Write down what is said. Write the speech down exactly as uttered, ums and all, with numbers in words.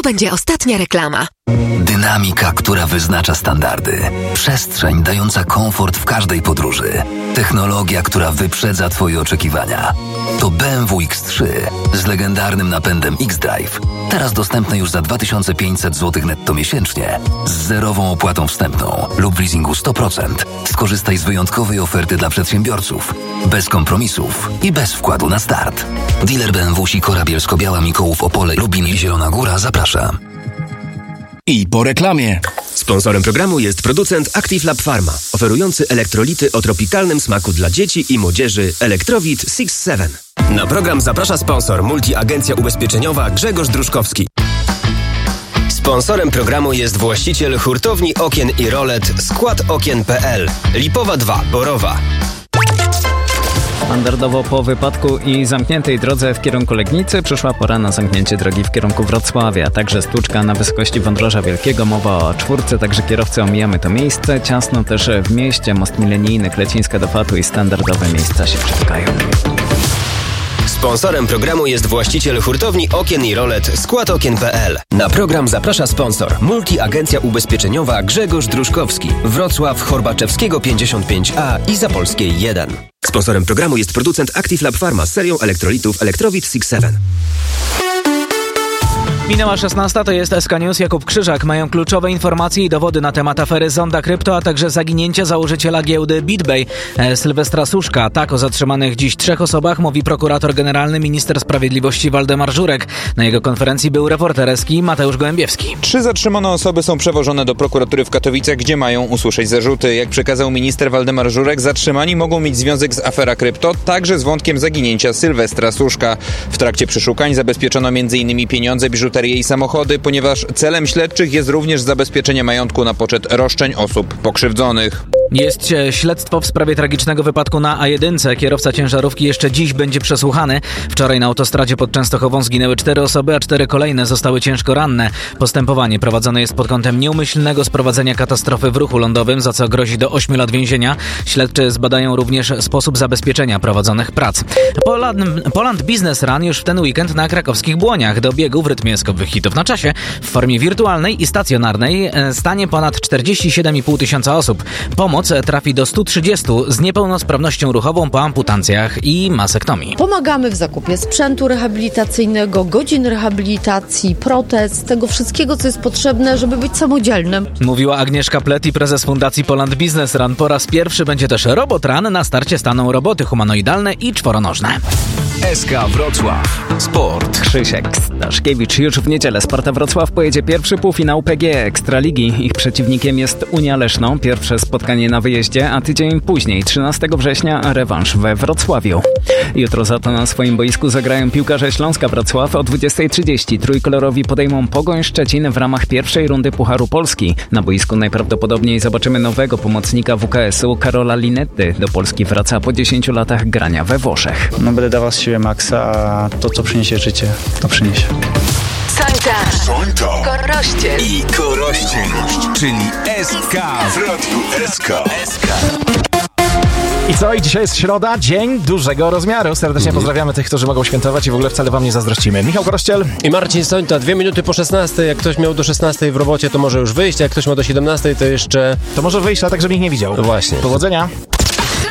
To będzie ostatnia reklama. Dynamika, która wyznacza standardy. Przestrzeń dająca komfort w każdej podróży. Technologia, która wyprzedza Twoje oczekiwania. To B M W X trzy z legendarnym napędem X-Drive. Teraz dostępne już za dwa tysiące pięćset złotych netto miesięcznie z zerową opłatą wstępną lub w leasingu sto procent. Skorzystaj z wyjątkowej oferty dla przedsiębiorców. Bez kompromisów i bez wkładu na start. Dealer B M W Sikora Bielsko-Biała, Mikołów, Opole, Lubin i Zielona Góra zaprasza. I po reklamie. Sponsorem programu jest producent Active Lab Pharma, oferujący elektrolity o tropikalnym smaku dla dzieci i młodzieży Elektrowit sześć siedem. Na program zaprasza sponsor Multiagencja Ubezpieczeniowa Grzegorz Druszkowski. Sponsorem programu jest właściciel hurtowni okien i rolet skład okien kropka p l. Lipowa dwa, Borowa. Standardowo po wypadku i zamkniętej drodze w kierunku Legnicy przyszła pora na zamknięcie drogi w kierunku Wrocławia. Także stłuczka na wysokości Wądroża Wielkiego, mowa o czwórce, także kierowcy omijamy to miejsce. Ciasno też w mieście, most milenijny, Klecińska do Fatu i standardowe miejsca się przeciekają. Sponsorem programu jest właściciel hurtowni okien i rolet skład okien kropka p l. Na program zaprasza sponsor Multiagencja Ubezpieczeniowa Grzegorz Druszkowski, Wrocław, Horbaczewskiego pięćdziesiąt pięć a i Zapolskiej jeden. Sponsorem programu jest producent Active Lab Pharma z serią elektrolitów Elektrowit sześć siedem. Minęła szesnasta, to jest S K News. Jakub Krzyżak. Mają kluczowe informacje i dowody na temat afery Zonda Krypto, a także zaginięcia założyciela giełdy BitBay, e, Sylwestra Suszka. Tak o zatrzymanych dziś trzech osobach mówi prokurator generalny, minister sprawiedliwości Waldemar Żurek. Na jego konferencji był reporter S K I Mateusz Gołębiewski. Trzy zatrzymane osoby są przewożone do prokuratury w Katowicach, gdzie mają usłyszeć zarzuty. Jak przekazał minister Waldemar Żurek, zatrzymani mogą mieć związek z afera krypto, także z wątkiem zaginięcia Sylwestra Suszka. W trakcie przeszukań zabezpieczono między innymi pieniądze, biżuterię i samochody, ponieważ celem śledczych jest również zabezpieczenie majątku na poczet roszczeń osób pokrzywdzonych. Jest śledztwo w sprawie tragicznego wypadku na A jeden. Kierowca ciężarówki jeszcze dziś będzie przesłuchany. Wczoraj na autostradzie pod Częstochową zginęły cztery osoby, a cztery kolejne zostały ciężko ranne. Postępowanie prowadzone jest pod kątem nieumyślnego sprowadzenia katastrofy w ruchu lądowym, za co grozi do ośmiu lat więzienia. Śledczy zbadają również sposób zabezpieczenia prowadzonych prac. Poland, Poland Business Run już w ten weekend na krakowskich Błoniach. Do biegu w rytmie skokowych hitów na czasie w formie wirtualnej i stacjonarnej stanie ponad czterdzieści siedem i pół tysiąca osób. Pomoc trafi do stu trzydziestu z niepełnosprawnością ruchową po amputacjach i masektomii. Pomagamy w zakupie sprzętu rehabilitacyjnego, godzin rehabilitacji, protez, tego wszystkiego, co jest potrzebne, żeby być samodzielnym. Mówiła Agnieszka Pleti, prezes Fundacji Poland Business Run. Po raz pierwszy będzie też Robot Run. Na starcie staną roboty humanoidalne i czworonożne. S K Wrocław. Sport. Krzysiek Staszkiewicz. Już w niedzielę Sparta Wrocław pojedzie pierwszy półfinał P G E Ekstraligi. Ich przeciwnikiem jest Unia Leszno. Pierwsze spotkanie na wyjeździe, a tydzień później, trzynastego września, rewanż we Wrocławiu. Jutro za to na swoim boisku zagrają piłkarze Śląska Wrocław. O dwudziestej trzydzieści trójkolorowi podejmą Pogoń Szczecin w ramach pierwszej rundy Pucharu Polski. Na boisku najprawdopodobniej zobaczymy nowego pomocnika W K S u Karola Linetty. Do Polski wraca po dziesięciu latach grania we Włoszech. No będę dawał z siebie maksa, a to, co przyniesie życie, to przyniesie. Sońca, Korościel I Korościel, czyli S K. W radiu S K. I co? I dzisiaj jest środa, dzień dużego rozmiaru. Serdecznie mm. pozdrawiamy tych, którzy mogą świętować i w ogóle wcale wam nie zazdrościmy. Michał Korościel i Marcin Sońta. Dwie minuty po szesnastej. Jak ktoś miał do szesnastej w robocie, to może już wyjść. Jak ktoś ma do siedemnastej, to jeszcze... To może wyjść, ale tak, żeby ich nie widział. No właśnie. Powodzenia.